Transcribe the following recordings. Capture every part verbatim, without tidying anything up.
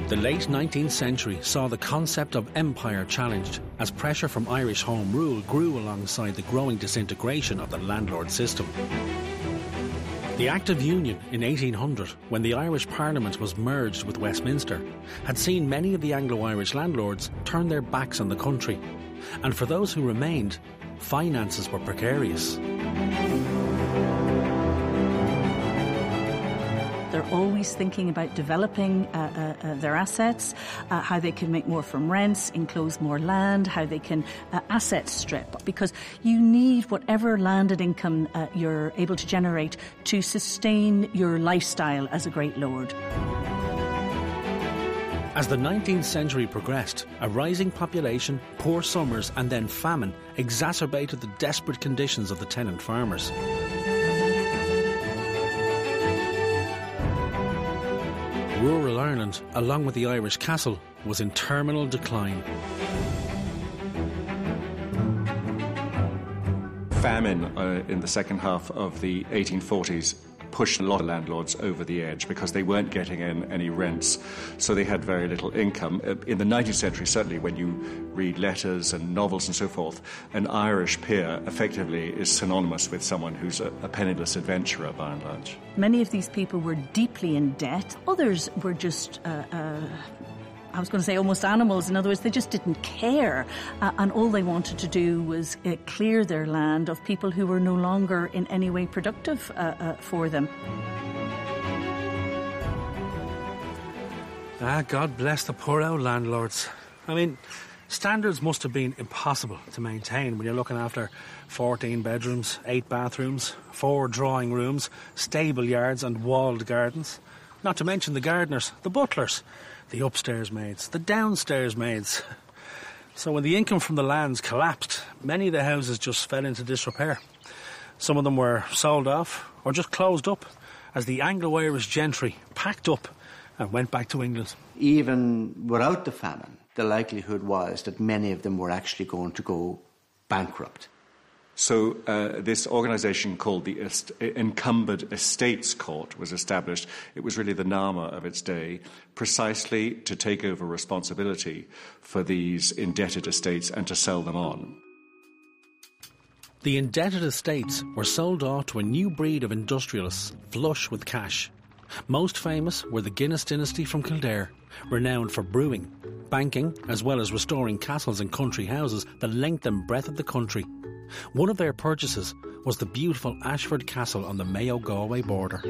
The late nineteenth century saw the concept of empire challenged as pressure from Irish Home Rule grew alongside the growing disintegration of the landlord system. The Act of Union in eighteen hundred, when the Irish Parliament was merged with Westminster, had seen many of the Anglo-Irish landlords turn their backs on the country, and for those who remained, finances were precarious. They're always thinking about developing uh, uh, uh, their assets, uh, how they can make more from rents, enclose more land, how they can uh, asset strip, because you need whatever landed income uh, you're able to generate to sustain your lifestyle as a great lord. As the nineteenth century progressed, a rising population, poor summers and then famine exacerbated the desperate conditions of the tenant farmers. Rural Ireland, along with the Irish castle, was in terminal decline. Famine uh, in the second half of the eighteen forties pushed a lot of landlords over the edge because they weren't getting in any rents, so they had very little income. In the nineteenth century, certainly, when you read letters and novels and so forth, an Irish peer effectively is synonymous with someone who's a, a penniless adventurer by and large. Many of these people were deeply in debt. Others were just uh, uh, I was going to say almost animals. In other words, they just didn't care. Uh, and all they wanted to do was uh, clear their land of people who were no longer in any way productive uh, uh, for them. Ah, God bless the poor old landlords. I mean, standards must have been impossible to maintain when you're looking after fourteen bedrooms, eight bathrooms, four drawing rooms, stable yards and walled gardens. Not to mention the gardeners, the butlers, the upstairs maids, the downstairs maids. So when the income from the lands collapsed, many of the houses just fell into disrepair. Some of them were sold off or just closed up as the Anglo-Irish gentry packed up and went back to England. Even without the famine, the likelihood was that many of them were actually going to go bankrupt. So uh, this organisation called the Est- Encumbered Estates Court was established. It was really the NAMA of its day, precisely to take over responsibility for these indebted estates and to sell them on. The indebted estates were sold off to a new breed of industrialists flush with cash. Most famous were the Guinness dynasty from Kildare, renowned for brewing, banking, as well as restoring castles and country houses the length and breadth of the country. One of their purchases was the beautiful Ashford Castle on the Mayo-Galway border.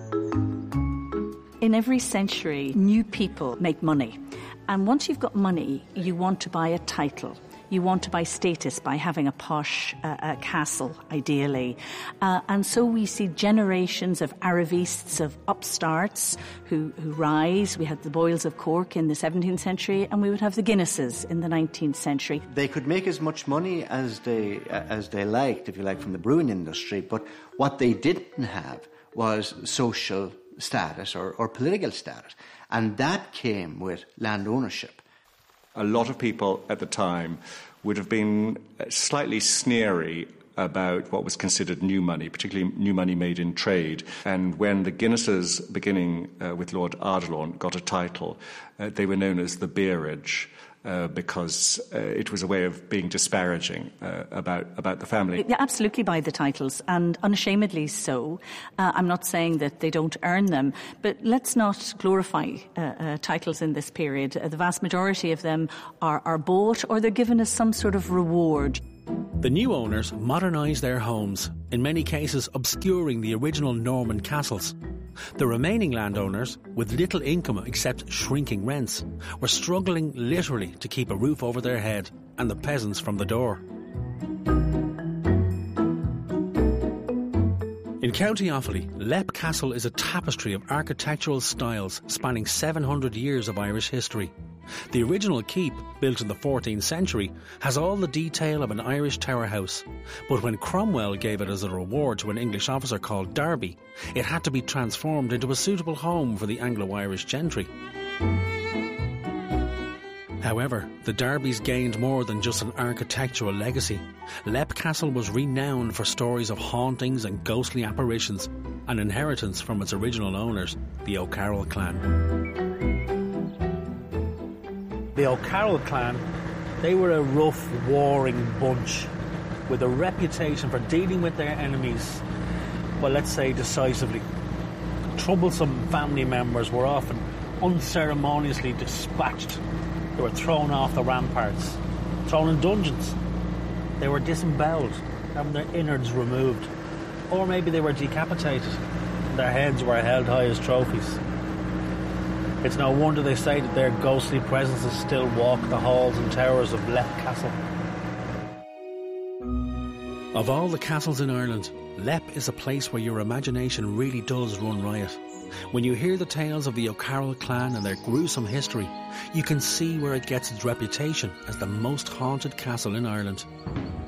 In every century, new people make money. And once you've got money, you want to buy a title. You want to buy status by having a posh uh, uh, castle, ideally. Uh, and so we see generations of Aravistes, of upstarts who, who rise. We had the Boyles of Cork in the seventeenth century, and we would have the Guinnesses in the nineteenth century. They could make as much money as they, uh, as they liked, if you like, from the brewing industry, but what they didn't have was social status or, or political status. And that came with land ownership. A lot of people at the time would have been slightly sneery about what was considered new money, particularly new money made in trade. And when the Guinnesses, beginning uh, with Lord Ardilaun, got a title, uh, they were known as the Beerage, uh, because uh, it was a way of being disparaging uh, about about the family. Yeah, absolutely buy the titles, and unashamedly so. Uh, I'm not saying that they don't earn them, but let's not glorify uh, uh, titles in this period. Uh, the vast majority of them are, are bought, or they're given as some sort of reward. The new owners modernised their homes, in many cases obscuring the original Norman castles. The remaining landowners, with little income except shrinking rents, were struggling literally to keep a roof over their head and the peasants from the door. In County Offaly, Leap Castle is a tapestry of architectural styles spanning seven hundred years of Irish history. The original keep, built in the fourteenth century, has all the detail of an Irish tower house. But when Cromwell gave it as a reward to an English officer called Darby, it had to be transformed into a suitable home for the Anglo-Irish gentry. However, the Darbys gained more than just an architectural legacy. Leap Castle was renowned for stories of hauntings and ghostly apparitions, an inheritance from its original owners, the O'Carroll clan. The O'Carroll clan, they were a rough, warring bunch with a reputation for dealing with their enemies, well, let's say decisively. Troublesome family members were often unceremoniously dispatched. They were thrown off the ramparts, thrown in dungeons. They were disemboweled, having their innards removed. Or maybe they were decapitated, and their heads were held high as trophies. It's no wonder they say that their ghostly presences still walk the halls and towers of Leap Castle. Of all the castles in Ireland, Leap is a place where your imagination really does run riot. When you hear the tales of the O'Carroll clan and their gruesome history, you can see where it gets its reputation as the most haunted castle in Ireland.